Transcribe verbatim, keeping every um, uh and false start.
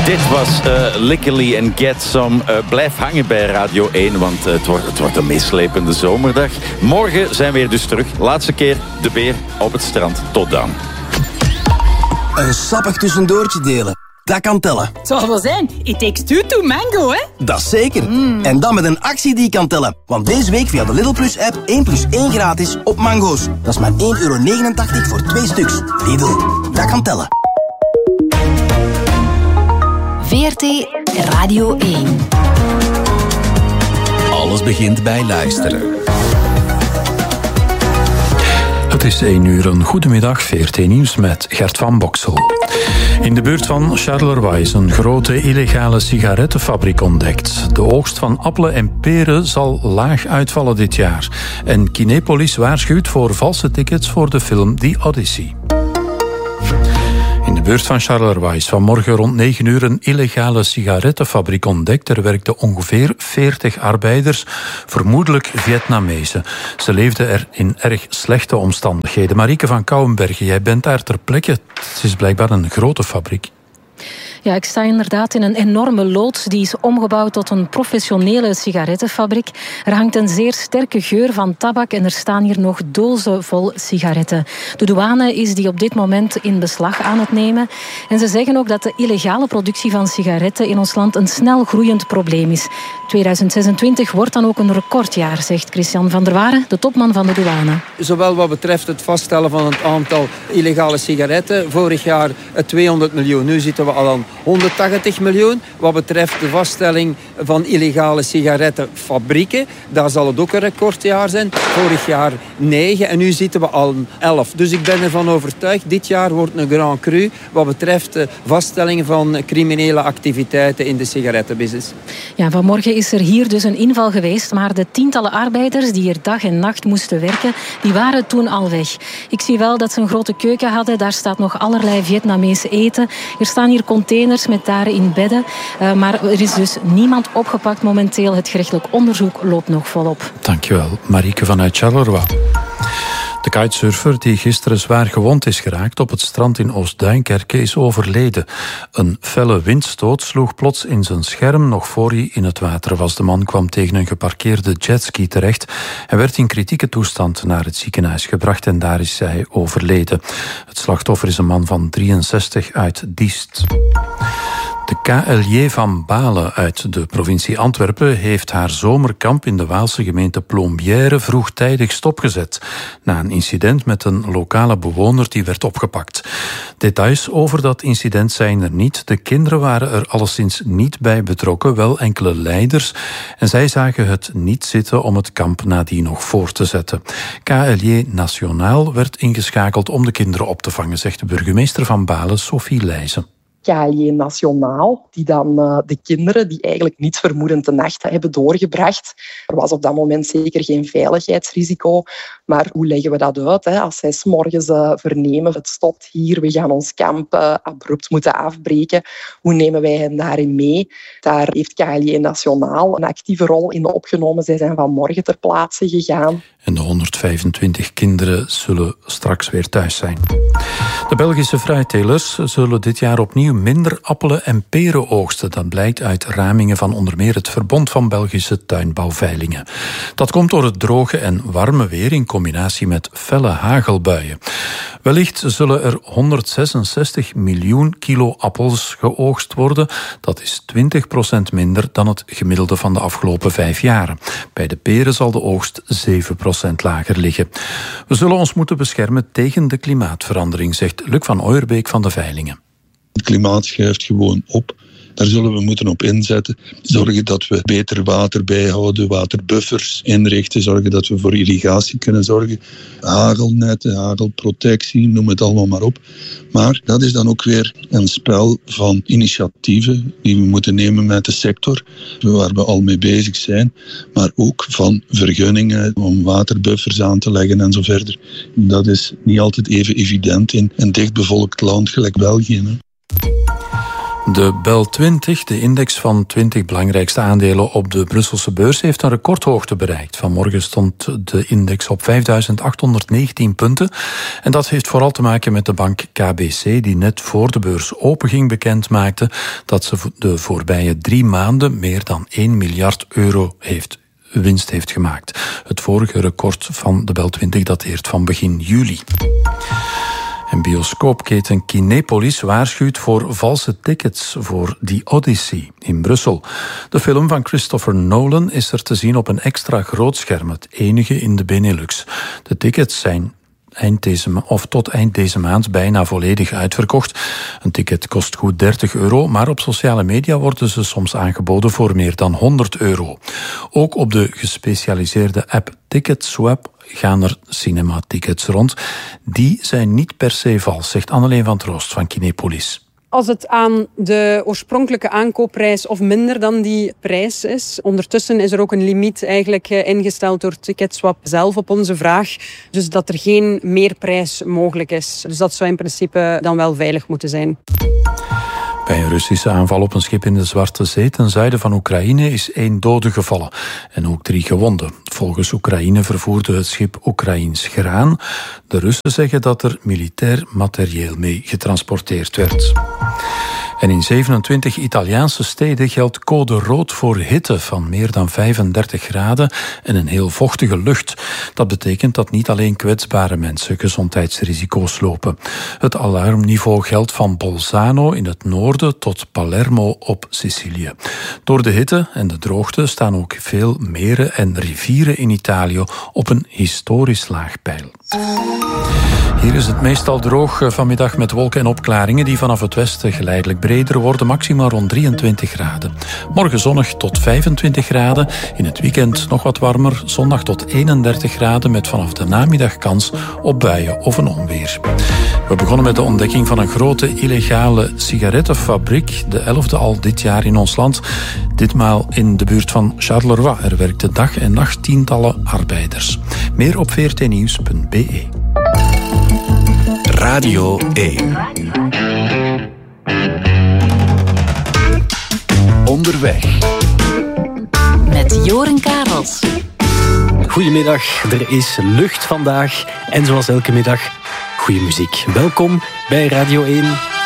Dit was uh, Lickily and Get Some. Uh, blijf hangen bij Radio één, want uh, het, wordt, het wordt een meeslepende zomerdag. Morgen zijn we weer dus terug. Laatste keer de beer op het strand. Tot dan. Een sappig tussendoortje delen. Dat kan tellen. Het zal wel zijn. It takes two to mango, hè? Dat is zeker. Mm. En dan met een actie die kan tellen. Want deze week via de Lidl Plus app één plus één gratis op mango's. Dat is maar één euro negenentachtig voor twee stuks. Lidl, dat kan tellen. V R T Radio één. Alles begint bij luisteren. Het is één uur, een goedemiddag, V R T Nieuws met Gert van Boksel. In de buurt van Charleroi is een grote illegale sigarettenfabriek ontdekt. De oogst van appelen en peren zal laag uitvallen dit jaar. En Kinepolis waarschuwt voor valse tickets voor de film The Odyssey. In de buurt van Charleroi is vanmorgen rond negen uur een illegale sigarettenfabriek ontdekt. Er werkten ongeveer veertig arbeiders, vermoedelijk Vietnamezen. Ze leefden er in erg slechte omstandigheden. Marieke van Kouwenbergen, jij bent daar ter plekke. Het is blijkbaar een grote fabriek. Ja, ik sta inderdaad in een enorme loods. Die is omgebouwd tot een professionele sigarettenfabriek. Er hangt een zeer sterke geur van tabak en er staan hier nog dozen vol sigaretten. De douane is die op dit moment in beslag aan het nemen. En ze zeggen ook dat de illegale productie van sigaretten in ons land een snel groeiend probleem is. tweeduizend zesentwintig wordt dan ook een recordjaar, zegt Christian van der Waren, de topman van de douane. Zowel wat betreft het vaststellen van het aantal illegale sigaretten. Vorig jaar tweehonderd miljoen, nu zitten we al aan honderdtachtig miljoen. Wat betreft de vaststelling van illegale sigarettenfabrieken, daar zal het ook een recordjaar zijn. Vorig jaar negen en nu zitten we al elf. Dus ik ben ervan overtuigd, dit jaar wordt een grand cru wat betreft de vaststelling van criminele activiteiten in de sigarettenbusiness. Ja, vanmorgen is er hier dus een inval geweest, maar de tientallen arbeiders die hier dag en nacht moesten werken, die waren toen al weg. Ik zie wel dat ze een grote keuken hadden, daar staat nog allerlei Vietnamees eten. Er staan hier containers met daarin bedden, uh, maar er is dus niemand opgepakt momenteel. Het gerechtelijk onderzoek loopt nog volop. Dankjewel, Marieke vanuit Charleroi. De kitesurfer die gisteren zwaar gewond is geraakt op het strand in Oost-Duinkerke is overleden. Een felle windstoot sloeg plots in zijn scherm nog voor hij in het water was. De man kwam tegen een geparkeerde jetski terecht en werd in kritieke toestand naar het ziekenhuis gebracht en daar is hij overleden. Het slachtoffer is een man van drieënzestig uit Diest. De K L J van Balen uit de provincie Antwerpen heeft haar zomerkamp in de Waalse gemeente Plombières vroegtijdig stopgezet na een incident met een lokale bewoner die werd opgepakt. Details over dat incident zijn er niet. De kinderen waren er alleszins niet bij betrokken, wel enkele leiders. En zij zagen het niet zitten om het kamp nadien nog voor te zetten. K L J Nationaal werd ingeschakeld om de kinderen op te vangen, zegt de burgemeester van Balen, Sophie Leijzen. K L J Nationaal, die dan uh, de kinderen die eigenlijk niet vermoedend de nacht hebben doorgebracht. Er was op dat moment zeker geen veiligheidsrisico, maar hoe leggen we dat uit? Hè? Als zij 's morgens uh, vernemen, het stopt hier, we gaan ons kamp uh, abrupt moeten afbreken, hoe nemen wij hen daarin mee? Daar heeft K L J Nationaal een actieve rol in opgenomen. Zij zijn vanmorgen ter plaatse gegaan. En de honderdvijfentwintig kinderen zullen straks weer thuis zijn. De Belgische fruittelers zullen dit jaar opnieuw minder appelen en peren oogsten. Dat blijkt uit ramingen van onder meer het Verbond van Belgische Tuinbouwveilingen. Dat komt door het droge en warme weer in combinatie met felle hagelbuien. Wellicht zullen er honderdzesenzestig miljoen kilo appels geoogst worden. Dat is twintig procent minder dan het gemiddelde van de afgelopen vijf jaren. Bij de peren zal de oogst zeven procent lager liggen. We zullen ons moeten beschermen tegen de klimaatverandering, zegt Luc van Ooierbeek van de Veilingen. Het klimaat schuift gewoon op. Daar zullen we moeten op inzetten. Zorgen dat we beter water bijhouden, waterbuffers inrichten. Zorgen dat we voor irrigatie kunnen zorgen. Hagelnetten, hagelprotectie, noem het allemaal maar op. Maar dat is dan ook weer een spel van initiatieven die we moeten nemen met de sector, waar we al mee bezig zijn. Maar ook van vergunningen om waterbuffers aan te leggen en zo verder. Dat is niet altijd even evident in een dichtbevolkt land gelijk België. Hè? De Bel twintig, de index van twintig belangrijkste aandelen op de Brusselse beurs, heeft een recordhoogte bereikt. Vanmorgen stond de index op vijfduizend achthonderdnegentien punten. En dat heeft vooral te maken met de bank K B C, die net voor de beurs openging bekend maakte dat ze de voorbije drie maanden meer dan één miljard euro heeft winst heeft gemaakt. Het vorige record van de Bel twintig dateert van begin juli. En bioscoopketen Kinepolis waarschuwt voor valse tickets voor The Odyssey in Brussel. De film van Christopher Nolan is er te zien op een extra groot scherm, het enige in de Benelux. De tickets zijn eind deze ma- of tot eind deze maand bijna volledig uitverkocht. Een ticket kost goed dertig euro, maar op sociale media worden ze soms aangeboden voor meer dan honderd euro. Ook op de gespecialiseerde app Ticketswap gaan er cinema-tickets rond. Die zijn niet per se vals, zegt Anneleen van Troost van Kinepolis. Als het aan de oorspronkelijke aankoopprijs of minder dan die prijs is. Ondertussen is er ook een limiet eigenlijk ingesteld door Ticketswap zelf op onze vraag. Dus dat er geen meerprijs mogelijk is. Dus dat zou in principe dan wel veilig moeten zijn. Bij een Russische aanval op een schip in de Zwarte Zee ten zuiden van Oekraïne is één dode gevallen en ook drie gewonden. Volgens Oekraïne vervoerde het schip Oekraïens graan. De Russen zeggen dat er militair materieel mee getransporteerd werd. En in zevenentwintig Italiaanse steden geldt code rood voor hitte van meer dan vijfendertig graden en een heel vochtige lucht. Dat betekent dat niet alleen kwetsbare mensen gezondheidsrisico's lopen. Het alarmniveau geldt van Bolzano in het noorden tot Palermo op Sicilië. Door de hitte en de droogte staan ook veel meren en rivieren in Italië op een historisch laag peil. Hier is het meestal droog vanmiddag met wolken en opklaringen die vanaf het westen geleidelijk breder worden, maximaal rond drieëntwintig graden. Morgen zonnig tot vijfentwintig graden, in het weekend nog wat warmer, zondag tot eenendertig graden met vanaf de namiddag kans op buien of een onweer. We begonnen met de ontdekking van een grote illegale sigarettenfabriek, de elfde al dit jaar in ons land. Ditmaal in de buurt van Charleroi. Er werkten dag en nacht tientallen arbeiders. Meer op v r t nieuws punt b e. Radio één. Onderweg. Met Joren Karels. Goedemiddag, er is lucht vandaag en zoals elke middag, goede muziek. Welkom bij Radio één.